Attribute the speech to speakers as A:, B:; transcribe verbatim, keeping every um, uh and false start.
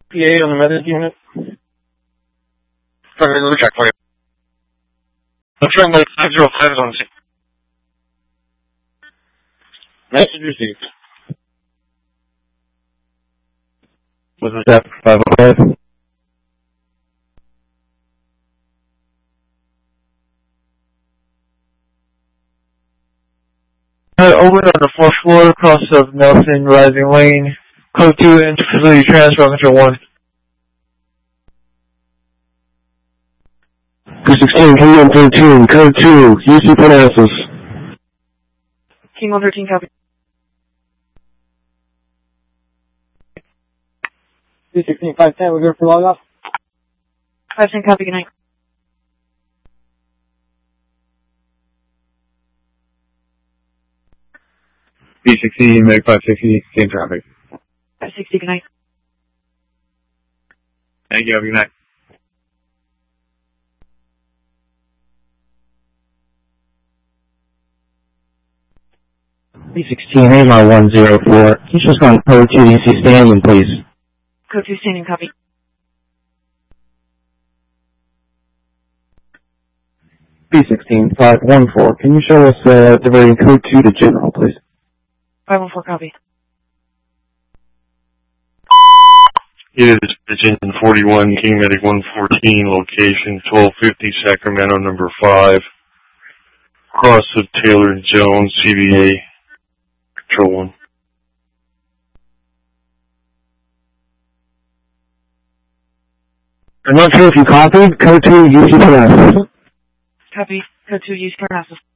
A: P A on the medic unit. Trying to check for you. I'm trying to five zero five on scene. Message received.
B: Was it that five oh five? Uh, open on the fourth floor, across of Nelson, Rising Lane. Code two into facility transfer, control one. two sixteen, King one thirteen, code two, U C Parnassus.
C: King one thirteen, copy.
D: two sixteen, five ten, we're good for log off.
C: five ten, copy, good night.
B: B sixteen, Meg five sixty, same traffic.
C: five sixty, good night.
B: Thank you, have a good night. B sixteen, A M R one zero four, can you just go on code two D C standing, please?
C: Code two standing, copy.
B: B sixteen, five one four, can you show us uh, diverting code two to general, please?
C: five one four, copy.
E: It is Virginia forty-one, King Medic one fourteen, location twelve fifty, Sacramento, number five. Cross of Taylor and Jones, C B A, Control one.
B: I'm not sure if you copied, code two, U C Parnassus.
C: Copy. Code two, use Parnassus.